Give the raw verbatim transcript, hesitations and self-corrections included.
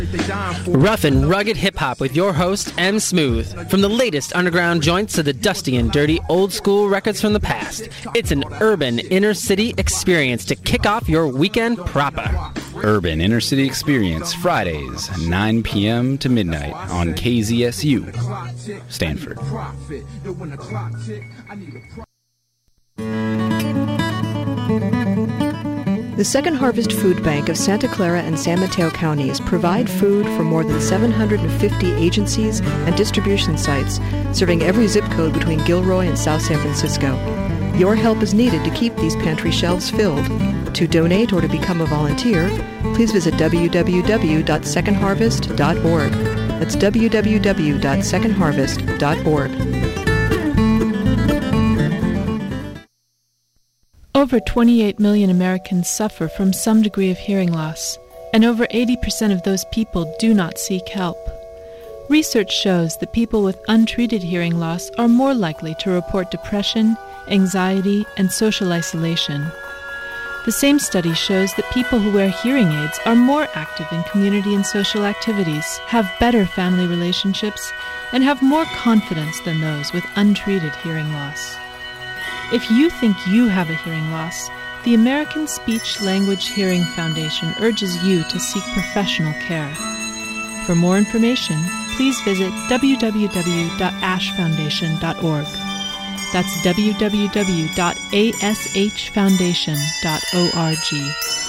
Rough and rugged hip-hop with your host, M. Smooth. From the latest underground joints to the dusty and dirty old-school records from the past, it's an urban inner-city experience to kick off your weekend proper. Urban Inner City Experience, Fridays, nine p.m. to midnight on K Z S U, Stanford. The Second Harvest Food Bank of Santa Clara and San Mateo counties provide food for more than seven hundred fifty agencies and distribution sites, serving every zip code between Gilroy and South San Francisco. Your help is needed to keep these pantry shelves filled. To donate or to become a volunteer, please visit w w w dot second harvest dot org. That's w w w dot second harvest dot org. Over twenty-eight million Americans suffer from some degree of hearing loss, and over eighty percent of those people do not seek help. Research shows that people with untreated hearing loss are more likely to report depression, anxiety, and social isolation. The same study shows that people who wear hearing aids are more active in community and social activities, have better family relationships, and have more confidence than those with untreated hearing loss. If you think you have a hearing loss, the American Speech Language Hearing Foundation urges you to seek professional care. For more information, please visit w w w dot ash foundation dot org. That's w w w dot ash foundation dot org.